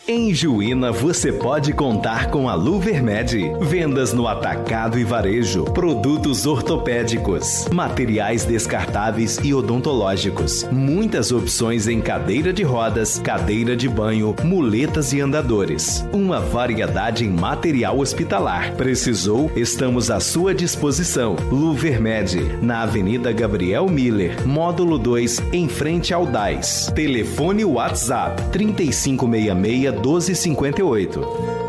Em Juína você pode contar com a Luvermed. Vendas no atacado e varejo, produtos ortopédicos, materiais descartáveis e odontológicos. Muitas opções em cadeira de rodas, cadeira de banho, muletas e andadores. Uma variedade em material hospitalar. Precisou? Estamos à sua disposição. Luvermed, na Avenida Gabriel Miller, módulo 2, em frente ao DAIS. Telefone WhatsApp 3566-1258.